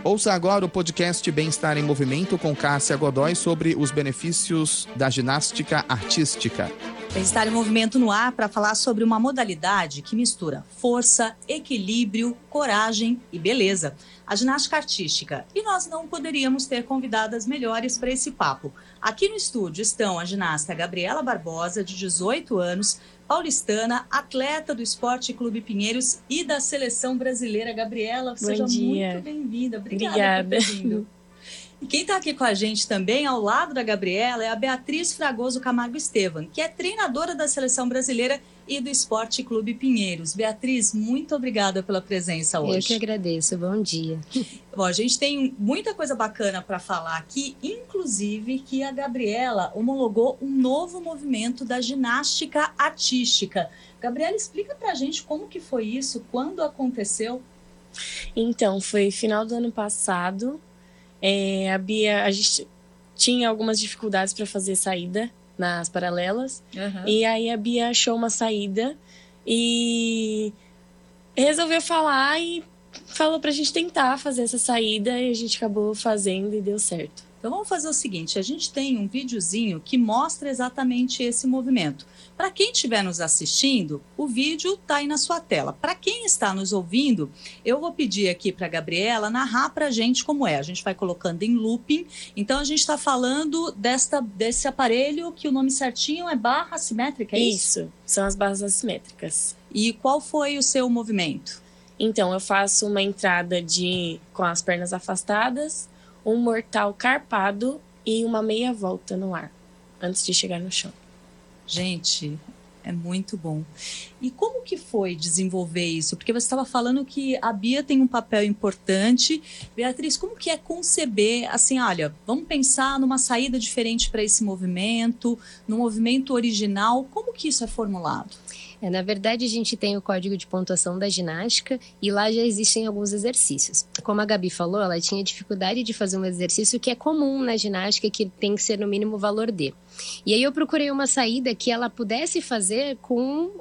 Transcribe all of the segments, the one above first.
Ouça agora o podcast Bem-Estar em Movimento com Cássia Godoy sobre os benefícios da ginástica artística. Bem-Estar em Movimento no ar para falar sobre uma modalidade que mistura força, equilíbrio, coragem e beleza. A ginástica artística. E nós não poderíamos ter convidadas melhores para esse papo. Aqui no estúdio estão a ginasta Gabriela Barbosa, de 18 anos, paulistana, atleta do Esporte Clube Pinheiros e da Seleção Brasileira. Gabriela, seja muito bem-vinda. Obrigada por ter vindo. E quem está aqui com a gente também, ao lado da Gabriela, é a Beatriz Fragoso Camargo Estevam, que é treinadora da Seleção Brasileira e do Esporte Clube Pinheiros. Beatriz, muito obrigada pela presença hoje. Eu que agradeço, bom dia. Bom, a gente tem muita coisa bacana para falar aqui, inclusive que a Gabriela homologou um novo movimento da ginástica artística. Gabriela, explica para a gente como que foi isso, quando aconteceu? Então, foi final do ano passado. A gente tinha algumas dificuldades para fazer saída nas paralelas. E aí a Bia achou uma saída e resolveu falar e falou pra gente tentar fazer essa saída, e a gente acabou fazendo e deu certo. Então vamos fazer o seguinte, a gente tem um videozinho que mostra exatamente esse movimento. Para quem estiver nos assistindo, o vídeo está aí na sua tela. Para quem está nos ouvindo, eu vou pedir aqui para a Gabriela narrar para a gente como é. A gente vai colocando em looping. Então a gente está falando desse aparelho que o nome certinho é barra assimétrica, é isso? Isso, são as barras assimétricas. E qual foi o seu movimento? Então eu faço uma entrada com as pernas afastadas, um mortal carpado e uma meia volta no ar, antes de chegar no chão. Gente, é muito bom. E como que foi desenvolver isso? Porque você estava falando que a Bia tem um papel importante. Beatriz, como que é conceber, assim, olha, vamos pensar numa saída diferente para esse movimento, no movimento original, como que isso é formulado? Na verdade, a gente tem o código de pontuação da ginástica e lá já existem alguns exercícios. Como a Gabi falou, ela tinha dificuldade de fazer um exercício que é comum na ginástica, que tem que ser no mínimo valor D. E aí eu procurei uma saída que ela pudesse fazer com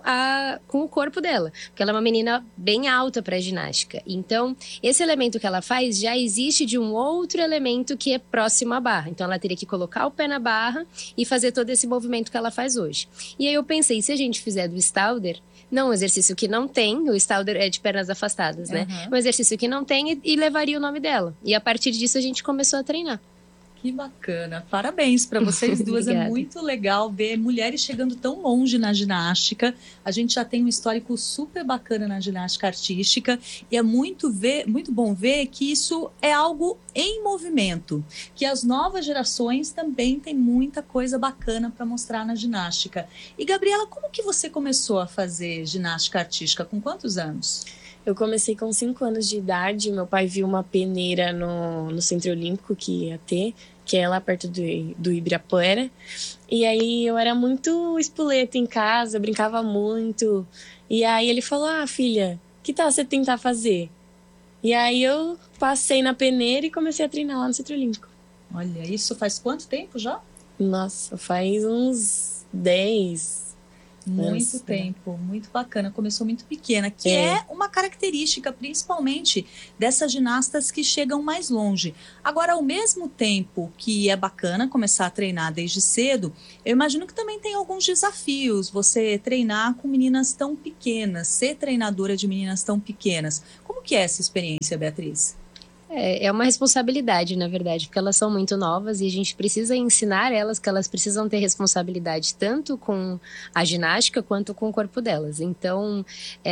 o corpo dela, porque ela é uma menina bem alta para ginástica. Então, esse elemento que ela faz já existe de um outro elemento que é próximo à barra. Então, ela teria que colocar o pé na barra e fazer todo esse movimento que ela faz hoje. E aí eu pensei, se a gente fizer do Stalder, não, um exercício que não tem, o Stalder é de pernas afastadas, né? Um exercício que não tem e levaria o nome dela. E a partir disso a gente começou a treinar. Que bacana. Parabéns para vocês duas. É muito legal ver mulheres chegando tão longe na ginástica. A gente já tem um histórico super bacana na ginástica artística e é muito bom ver que isso é algo em movimento, que as novas gerações também têm muita coisa bacana para mostrar na ginástica. E Gabriela, como que você começou a fazer ginástica artística? Com quantos anos? Eu comecei com 5 anos de idade. Meu pai viu uma peneira no Centro Olímpico que ia ter, que é lá perto do Ibirapuera. E aí eu era muito espoleta em casa, brincava muito. E aí ele falou, filha, que tal você tentar fazer? E aí eu passei na peneira e comecei a treinar lá no Centro Olímpico. Olha, isso faz quanto tempo já? Nossa, faz uns 10 Muito tempo, muito bacana, começou muito pequena, que é uma característica principalmente dessas ginastas que chegam mais longe. Agora, ao mesmo tempo que é bacana começar a treinar desde cedo, eu imagino que também tem alguns desafios, você treinar com meninas tão pequenas, ser treinadora de meninas tão pequenas. Como que é essa experiência, Beatriz? É uma responsabilidade, na verdade, porque elas são muito novas e a gente precisa ensinar elas que elas precisam ter responsabilidade tanto com a ginástica quanto com o corpo delas. Então,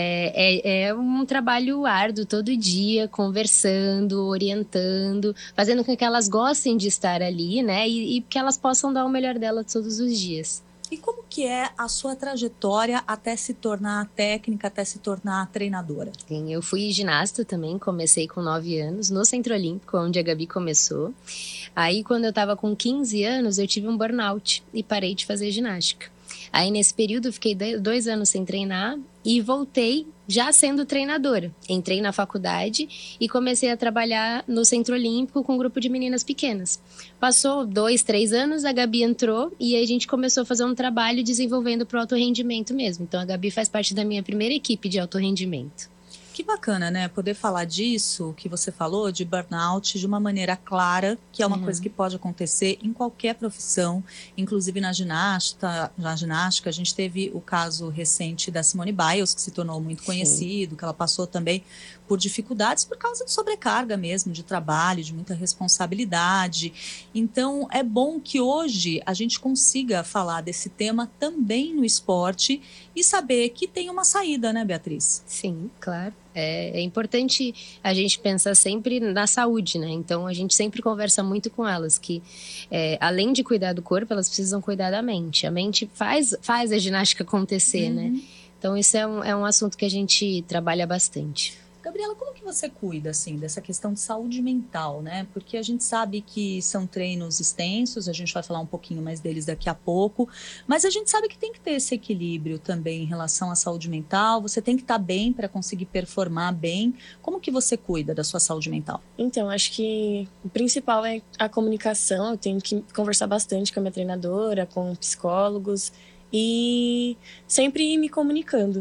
é um trabalho árduo todo dia, conversando, orientando, fazendo com que elas gostem de estar ali, né? E que elas possam dar o melhor delas todos os dias. E como que é a sua trajetória até se tornar técnica, até se tornar treinadora? Sim, eu fui ginasta também, comecei com 9 anos, no Centro Olímpico, onde a Gabi começou. Aí, quando eu estava com 15 anos, eu tive um burnout e parei de fazer ginástica. Aí, nesse período, eu fiquei 2 anos sem treinar e voltei já sendo treinadora. Entrei na faculdade e comecei a trabalhar no Centro Olímpico com um grupo de meninas pequenas. Passou 2, 3 anos, a Gabi entrou e aí a gente começou a fazer um trabalho desenvolvendo para o alto rendimento mesmo. Então, a Gabi faz parte da minha primeira equipe de alto rendimento. Que bacana, né? Poder falar disso que você falou, de burnout, de uma maneira clara, que é uma coisa que pode acontecer em qualquer profissão, inclusive na ginástica. A gente teve o caso recente da Simone Biles, que se tornou muito conhecido, que ela passou também por dificuldades por causa de sobrecarga mesmo, de trabalho, de muita responsabilidade. Então, é bom que hoje a gente consiga falar desse tema também no esporte e saber que tem uma saída, né, Beatriz? Sim, claro. É importante a gente pensar sempre na saúde, né? Então, a gente sempre conversa muito com elas que, além de cuidar do corpo, elas precisam cuidar da mente. A mente faz a ginástica acontecer, né? Então, isso é um assunto que a gente trabalha bastante. Gabriela, como que você cuida, assim, dessa questão de saúde mental, né? Porque a gente sabe que são treinos extensos, a gente vai falar um pouquinho mais deles daqui a pouco, mas a gente sabe que tem que ter esse equilíbrio também em relação à saúde mental, você tem que estar bem para conseguir performar bem. Como que você cuida da sua saúde mental? Então, acho que o principal é a comunicação, eu tenho que conversar bastante com a minha treinadora, com psicólogos e sempre ir me comunicando.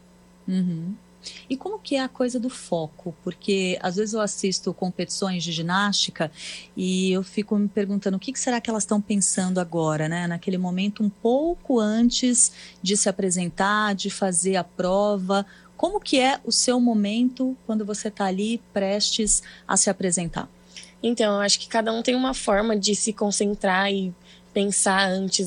E como que é a coisa do foco? Porque às vezes eu assisto competições de ginástica e eu fico me perguntando o que será que elas estão pensando agora, né? Naquele momento um pouco antes de se apresentar, de fazer a prova. Como que é o seu momento quando você está ali prestes a se apresentar? Então, eu acho que cada um tem uma forma de se concentrar e pensar antes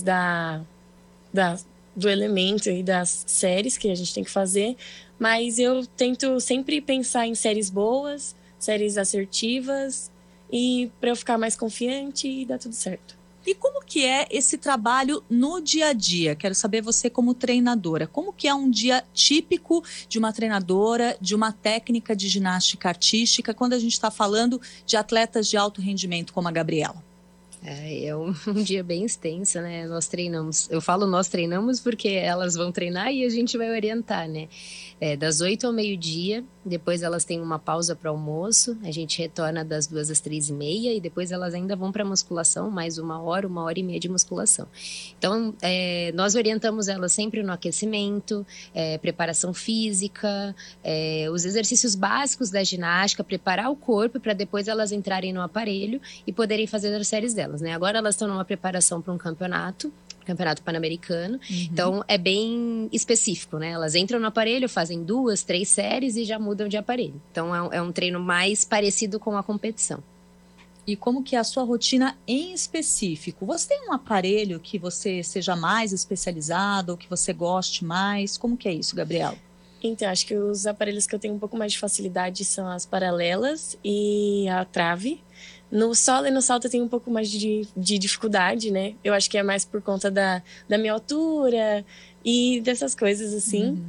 do elemento e das séries que a gente tem que fazer. Mas eu tento sempre pensar em séries boas, séries assertivas, e para eu ficar mais confiante e dar tudo certo. E como que é esse trabalho no dia a dia? Quero saber você como treinadora. Como que é um dia típico de uma treinadora, de uma técnica de ginástica artística, quando a gente está falando de atletas de alto rendimento como a Gabriela? É um dia bem extenso, né? Nós treinamos. Eu falo nós treinamos porque elas vão treinar e a gente vai orientar, né? Das 8 ao meio-dia, depois elas têm uma pausa para almoço, a gente retorna das 2 às 3h30 e depois elas ainda vão para musculação, mais 1h e meia de musculação. Então, nós orientamos elas sempre no aquecimento, preparação física, os exercícios básicos da ginástica, preparar o corpo para depois elas entrarem no aparelho e poderem fazer as séries delas, né? Agora elas estão numa preparação para um campeonato pan-americano, então é bem específico, né? Elas entram no aparelho, fazem 2, 3 séries e já mudam de aparelho. Então é um treino mais parecido com a competição. E como que é a sua rotina em específico? Você tem um aparelho que você seja mais especializado, ou que você goste mais? Como que é isso, Gabriela? Então, acho que os aparelhos que eu tenho um pouco mais de facilidade são as paralelas e a trave. No solo e no salto eu tenho um pouco mais de dificuldade, né? Eu acho que é mais por conta da minha altura e dessas coisas, assim.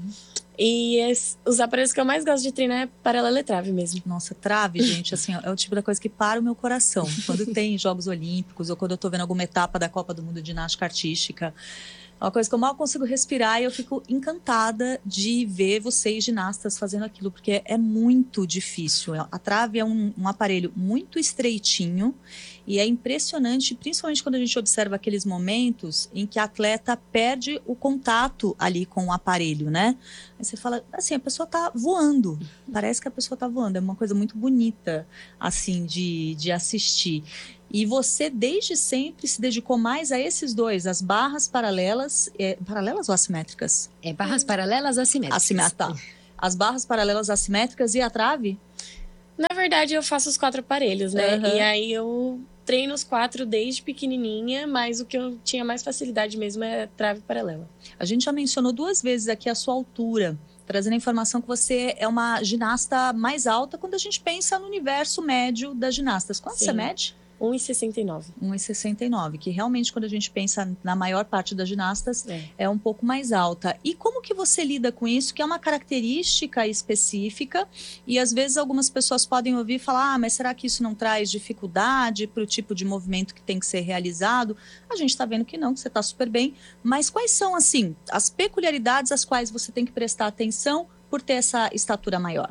E os aparelhos que eu mais gosto de treinar é paralela e trave mesmo. Nossa, trave, gente, assim, é o tipo da coisa que para o meu coração. Quando tem Jogos Olímpicos ou quando eu tô vendo alguma etapa da Copa do Mundo de Ginástica Artística, é uma coisa que eu mal consigo respirar e eu fico encantada de ver vocês ginastas fazendo aquilo, porque é muito difícil. A trave é um aparelho muito estreitinho e é impressionante, principalmente quando a gente observa aqueles momentos em que a atleta perde o contato ali com o aparelho, né? Aí você fala, assim, a pessoa tá voando, parece que a pessoa tá voando, é uma coisa muito bonita, assim, de assistir. E você, desde sempre, se dedicou mais a esses dois, as barras paralelas... paralelas ou assimétricas? Barras paralelas assimétricas. Tá. As barras paralelas assimétricas e a trave? Na verdade, eu faço os 4 aparelhos, né? E aí eu treino os 4 desde pequenininha, mas o que eu tinha mais facilidade mesmo é trave paralela. A gente já mencionou 2 vezes aqui a sua altura, trazendo a informação que você é uma ginasta mais alta quando a gente pensa no universo médio das ginastas. Quanto você mede? 1,69. 1,69, que realmente quando a gente pensa na maior parte das ginastas é um pouco mais alta. E como que você lida com isso, que é uma característica específica e às vezes algumas pessoas podem ouvir e falar, mas será que isso não traz dificuldade para o tipo de movimento que tem que ser realizado? A gente está vendo que não, que você está super bem, mas quais são, assim, as peculiaridades às quais você tem que prestar atenção por ter essa estatura maior?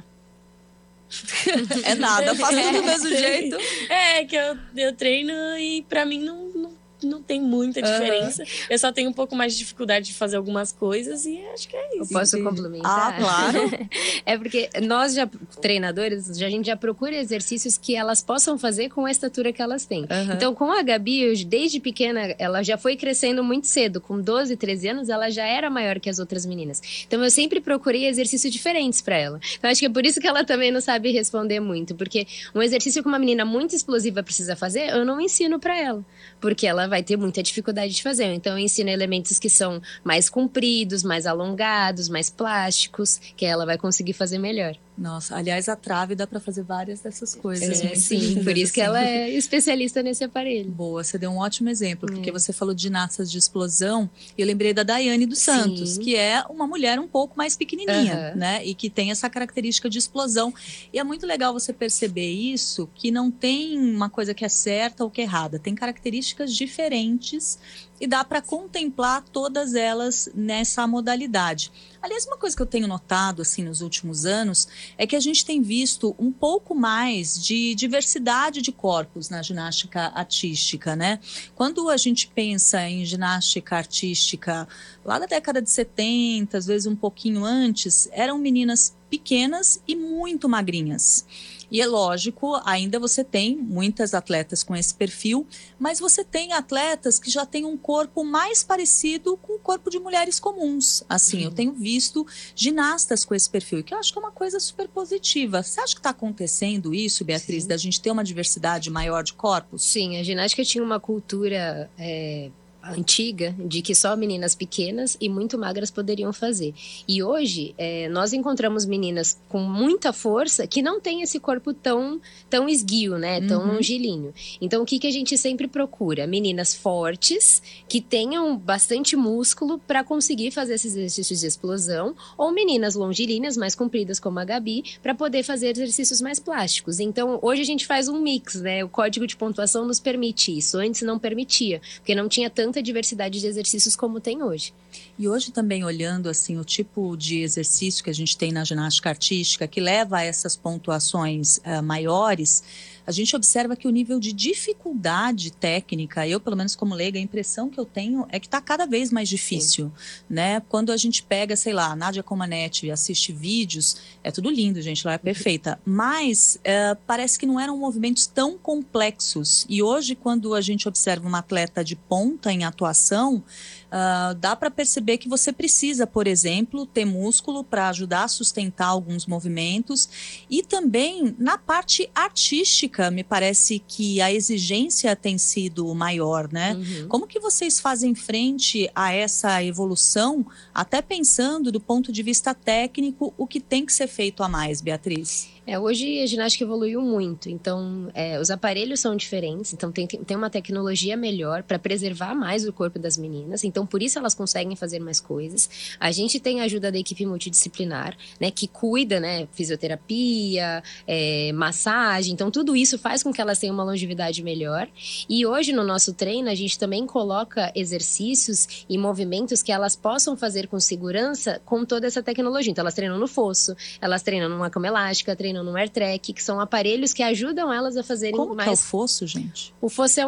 É nada, faço do mesmo jeito. É que eu treino e pra mim não tem muita diferença. Eu só tenho um pouco mais de dificuldade de fazer algumas coisas e acho que é isso. Eu posso complementar? Claro. É porque nós, treinadores, a gente já procura exercícios que elas possam fazer com a estatura que elas têm. Então, com a Gabi, desde pequena, ela já foi crescendo muito cedo. Com 12, 13 anos, ela já era maior que as outras meninas. Então, eu sempre procurei exercícios diferentes para ela. Então, acho que é por isso que ela também não sabe responder muito. Porque um exercício que uma menina muito explosiva precisa fazer, eu não ensino para ela. Porque ela vai ter muita dificuldade de fazer. Então, eu ensino elementos que são mais compridos, mais alongados, mais plásticos, que ela vai conseguir fazer melhor. Nossa, aliás, a trave dá para fazer várias dessas coisas. Sim, por isso que ela é especialista nesse aparelho. Boa, você deu um ótimo exemplo, porque você falou de ginastas de explosão, e eu lembrei da Daiane dos Santos, que é uma mulher um pouco mais pequenininha, né? E que tem essa característica de explosão. E é muito legal você perceber isso, que não tem uma coisa que é certa ou que é errada, tem características diferentes e dá para contemplar todas elas nessa modalidade. Aliás, uma coisa que eu tenho notado assim nos últimos anos é que a gente tem visto um pouco mais de diversidade de corpos na ginástica artística, né? Quando a gente pensa em ginástica artística lá da década de 70, às vezes um pouquinho antes, eram meninas pequenas e muito magrinhas. E é lógico, ainda você tem muitas atletas com esse perfil, mas você tem atletas que já têm um corpo mais parecido com o corpo de mulheres comuns. Assim, eu tenho visto ginastas com esse perfil, que eu acho que é uma coisa super positiva. Você acha que está acontecendo isso, Beatriz, da gente ter uma diversidade maior de corpos? Sim, a ginástica tinha uma cultura antiga de que só meninas pequenas e muito magras poderiam fazer. E hoje nós encontramos meninas com muita força que não têm esse corpo tão esguio, né? Tão longilíneo. Então o que a gente sempre procura? Meninas fortes que tenham bastante músculo para conseguir fazer esses exercícios de explosão, ou meninas longilíneas mais compridas como a Gabi para poder fazer exercícios mais plásticos. Então hoje a gente faz um mix, né? O código de pontuação nos permite isso. Antes não permitia, porque não tinha tanta diversidade de exercícios como tem hoje. E hoje também olhando assim o tipo de exercício que a gente tem na ginástica artística que leva a essas pontuações maiores, a gente observa que o nível de dificuldade técnica, eu pelo menos como leiga, a impressão que eu tenho é que está cada vez mais difícil, né? Quando a gente pega, sei lá, a Nádia Comaneci e assiste vídeos, é tudo lindo, gente, ela é perfeita, mas parece que não eram movimentos tão complexos. E hoje, quando a gente observa uma atleta de ponta em atuação, dá para perceber que você precisa, por exemplo, ter músculo para ajudar a sustentar alguns movimentos, e também na parte artística me parece que a exigência tem sido maior, né? Como que vocês fazem frente a essa evolução, até pensando do ponto de vista técnico, o que tem que ser feito a mais, Beatriz? Hoje a ginástica evoluiu muito, então os aparelhos são diferentes, então tem uma tecnologia melhor para preservar mais o corpo das meninas, então por isso elas conseguem fazer mais coisas. A gente tem a ajuda da equipe multidisciplinar, né, que cuida, né, fisioterapia, massagem, então tudo isso faz com que elas tenham uma longevidade melhor. E hoje no nosso treino a gente também coloca exercícios e movimentos que elas possam fazer com segurança com toda essa tecnologia. Então elas treinam no fosso, elas treinam numa cama elástica, treinam no AirTrack, que são aparelhos que ajudam elas a fazerem Como mais... que é o fosso, gente? O fosso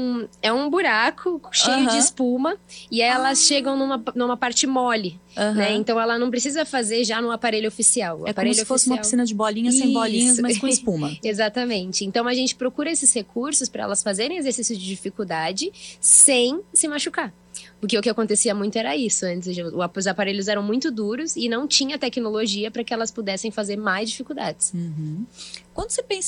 é um buraco cheio de espuma, e aí elas chegam numa parte mole, né? Então ela não precisa fazer já no aparelho oficial. O aparelho como se fosse uma piscina de bolinhas, sem bolinhas, mas com espuma. Exatamente. Então a gente procura esses recursos para elas fazerem exercícios de dificuldade sem se machucar. Porque o que acontecia muito era isso. Antes, os aparelhos eram muito duros e não tinha tecnologia para que elas pudessem fazer mais dificuldades. Quando você pensa